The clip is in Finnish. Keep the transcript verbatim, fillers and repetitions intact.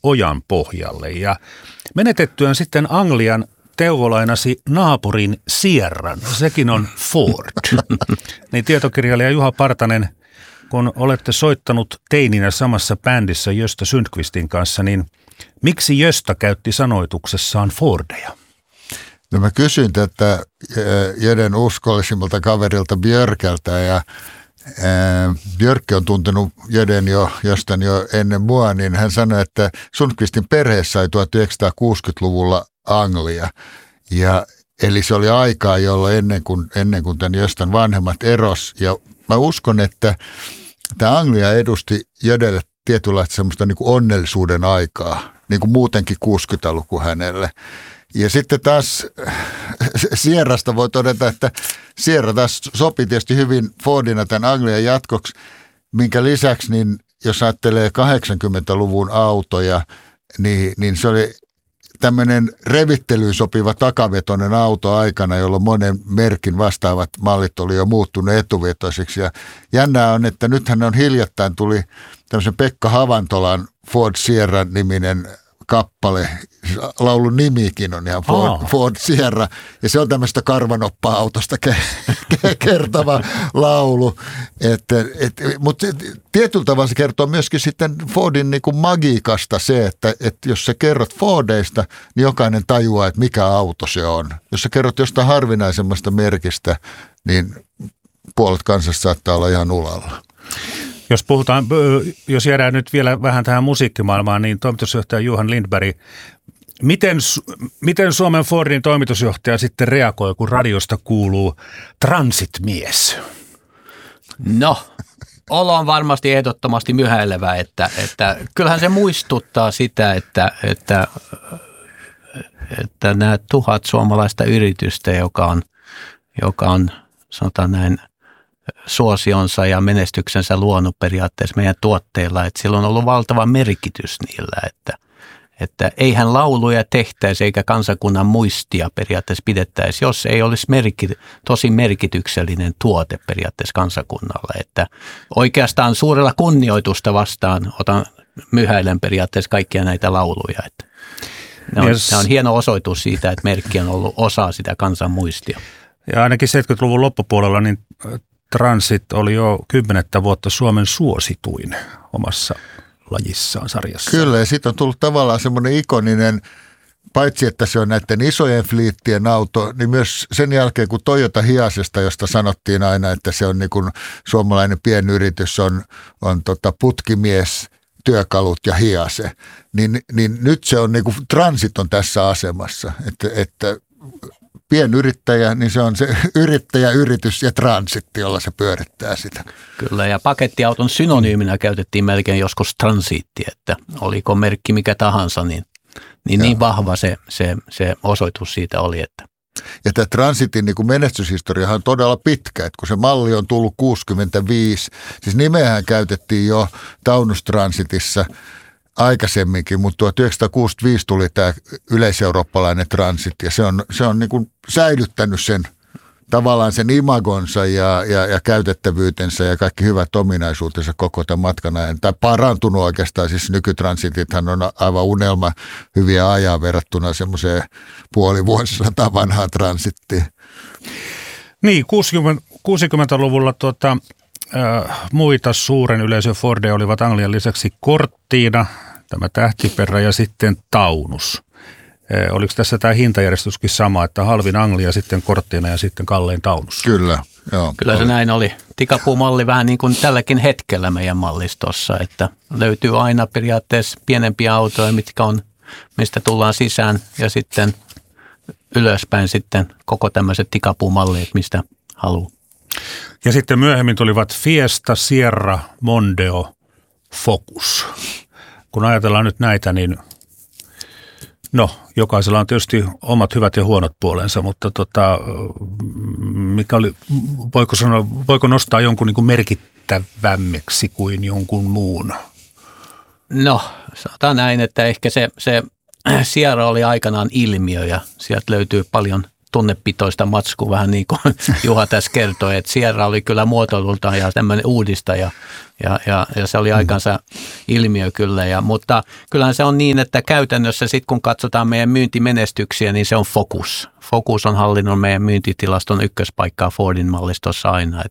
ojan pohjalle ja menetettyään sitten Anglian teuvolainasi naapurin Sierran, sekin on Ford. Niin tietokirjailija Juha Partanen, kun olette soittanut teininä samassa bändissä Gösta Sundqvistin kanssa, niin miksi Gösta käytti sanoituksessaan Fordeja? No mä kysyin tätä Jöden uskollisimmalta kaverilta Björkältä ja Björkki on tuntenut Jöden jo jostain jo ennen mua, niin hän sanoi, että Sundqvistin perhe sai tuhatyhdeksänsataakuusikymmentäluvulla Anglia. Ja, eli se oli aikaa, jolloin ennen kuin, ennen kuin tämän Göstan vanhemmat eros. Ja mä uskon, että tämä Anglia edusti Jödelle tietynlaista semmoista niin kuin onnellisuuden aikaa, niin kuin muutenkin kuusikymmentäluku hänelle. Ja sitten taas Sierrasta voi todeta, että Sierra taas sopi tietysti hyvin Fordina tämän Anglian jatkoksi, minkä lisäksi, niin jos ajattelee kahdeksankymmentäluvun autoja, niin, niin se oli tämmöinen revittelyyn sopiva takavetoinen auto aikana, jolloin monen merkin vastaavat mallit oli jo muuttunut etuvetoisiksi. Ja jännää on, että nythän on hiljattain tuli tämmöisen Pekka Havantolan Ford Sierra-niminen kappale, laulun nimikin on ihan Ford, oh. Ford Sierra, ja se on tämmöistä karvanoppa-autosta ke- ke- kertova laulu. Mutta tietyllä tavalla se kertoo myöskin sitten Fordin niinku magiikasta se, että et jos sä kerrot Fordeista, niin jokainen tajuaa, että mikä auto se on. Jos sä kerrot jostain harvinaisemmasta merkistä, niin puolet kansasta saattaa olla ihan ulalla. Jos puhutaan, jos jäädään nyt vielä vähän tähän musiikkimaailmaan, niin toimitusjohtaja Johan Lindberg, miten, miten Suomen Fordin toimitusjohtaja sitten reagoi, kun radiosta kuuluu transitmies? No, olo on varmasti ehdottomasti myhäilevä, että, että kyllähän se muistuttaa sitä, että, että, että nämä tuhat suomalaista yritystä, joka on, joka on sanotaan näin, suosionsa ja menestyksensä luonut periaatteessa meidän tuotteilla, että sillä on ollut valtava merkitys niillä, että, että eihän lauluja tehtäisi eikä kansakunnan muistia periaatteessa pidettäisi, jos ei olisi merkit, tosi merkityksellinen tuote periaatteessa kansakunnalle, että oikeastaan suurella kunnioitusta vastaan otan myhäilen periaatteessa kaikkia näitä lauluja, että ne on, yes. ne on hieno osoitus siitä, että merkki on ollut osa sitä kansan muistia. Ja ainakin seitsemänkymmentäluvun loppupuolella niin Transit oli jo kymmenettä vuotta Suomen suosituin omassa lajissaan sarjassa. Kyllä, ja siitä on tullut tavallaan semmoinen ikoninen, paitsi että se on näiden isojen fliittien auto, niin myös sen jälkeen, kun Toyota Hiasesta, josta sanottiin aina, että se on niin kuin suomalainen pienyritys, on, on tota putkimies, työkalut ja Hiase, niin, niin nyt se on niin kuin Transit on tässä asemassa, että, että pienyrittäjä, niin se on se yrittäjä, yritys ja transitti, jolla se pyörittää sitä. Kyllä, ja pakettiauton synonyyminä käytettiin melkein joskus transiitti, että oliko merkki mikä tahansa, niin niin, niin vahva se, se, se osoitus siitä oli. Että. Ja tämä transitin niin kuin menestyshistoriahan on todella pitkä, että kun se malli on tullut kuusikymmentäviisi, siis nimeähän käytettiin jo Taunus Transitissa aikaisemminkin, mutta tuhatyhdeksänsataakuusikymmentäviisi tuli tämä yleiseurooppalainen transit ja se on, se on niin kuin säilyttänyt sen tavallaan sen imagonsa ja, ja, ja käytettävyytensä ja kaikki hyvät ominaisuutensa koko tämän matkan ajan. Tai parantunut oikeastaan, siis nykytransitithan on aivan unelma hyviä ajaa verrattuna semmoiseen puolivuosisataan vanhaan transittiin. Niin, kuusikymmentäluvulla tuota, äh, muita suuren yleisön Fordeja olivat Anglian lisäksi Cortina, tämä tähtiperä ja sitten Taunus. Eh, oliko tässä tämä hintajärjestyskin sama, että halvin Anglia, sitten Cortina ja sitten kallein Taunus? Kyllä, joo. Kyllä se oli. Näin oli. Tikapuumalli vähän niin kuin tälläkin hetkellä meidän mallistossa, että löytyy aina periaatteessa pienempiä autoja, mitkä on, mistä tullaan sisään ja sitten ylöspäin sitten koko tämmöiset tikapuumallit, mistä haluaa. Ja sitten myöhemmin tulivat Fiesta, Sierra, Mondeo, Focus. Kun ajatellaan nyt näitä, niin no, jokaisella on tietysti omat hyvät ja huonot puolensa, mutta tota, mikä oli, voiko, sanoa, voiko nostaa jonkun niin kuin merkittävämmäksi kuin jonkun muun? No, sanotaan näin, että ehkä se, se Sierra oli aikanaan ilmiö ja sieltä löytyy paljon tunnepitoista matskua, vähän niin kuin Juha tässä kertoi, että Sierra oli kyllä muotoilultaan ja tämmöinen uudistaja ja, ja, ja se oli aikansa ilmiö kyllä, ja, mutta kyllähän se on niin, että käytännössä sitten kun katsotaan meidän myyntimenestyksiä, niin se on Focus. Focus on hallinnut meidän myyntitilaston ykköspaikkaa Fordin mallistossa aina,